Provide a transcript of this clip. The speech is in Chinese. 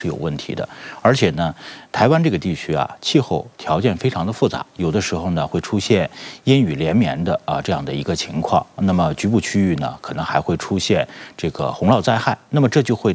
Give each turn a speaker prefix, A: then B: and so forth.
A: 是有问题的。而且呢，台湾这个地区啊，气候条件非常的复杂，有的时候呢会出现阴雨连绵的这样的一个情况。那么局部区域呢，可能还会出现这个洪涝灾害。那么这就会